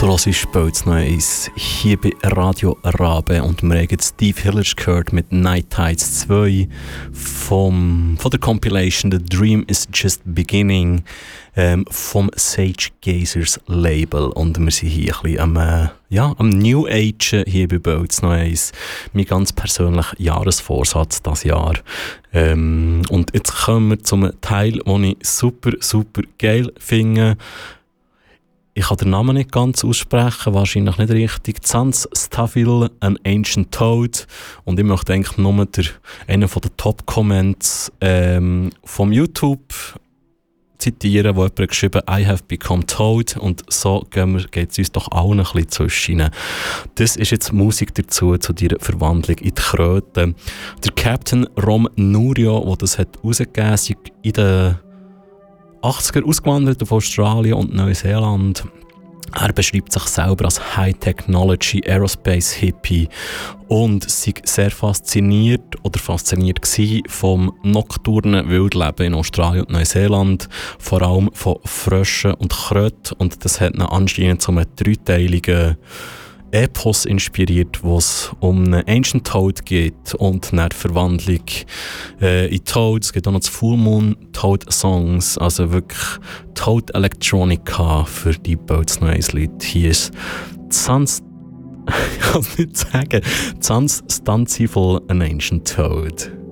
Du hörst «Bölz Neues» hier bei Radio Rabe und wir haben jetzt Steve Hillage gehört mit Night Tides 2 von der Compilation «The Dream is Just Beginning» vom Sage Gazers Label. Und wir sind hier ein bisschen am New Age hier bei «Bölz Neues». Mein ganz persönlicher Jahresvorsatz dieses Jahr. Und jetzt kommen wir zum Teil, den ich super, super geil finde. Ich kann den Namen nicht ganz aussprechen, wahrscheinlich nicht richtig. Sans Stavil, an Ancient Toad. Und ich möchte eigentlich nur einen der Top-Comments vom YouTube zitieren, wo jemand geschrieben hat, I have become Toad. Und so geht es uns doch allen ein bisschen zwischen. Das ist jetzt Musik dazu, zu dieser Verwandlung in die Kröte. Der Captain Rom Nurio, der das hat rausgegeben hat, in den 80er ausgewandert auf Australien und Neuseeland. Er beschreibt sich selber als High-Technology Aerospace Hippie und sei sehr fasziniert vom nocturnen Wildleben in Australien und Neuseeland, vor allem von Fröschen und Kröten, und das hat ihn anscheinend zu einem dreiteiligen Epos inspiriert, wo es um einen Ancient Toad geht und eine Verwandlung in Toad. Es gibt auch noch das Full Moon Toad Songs, also wirklich Toad Electronica für die Bölz Neues Lied. Hier ist Sans, ich kann es nicht sagen, Sans Stanzival, an Ancient Toad.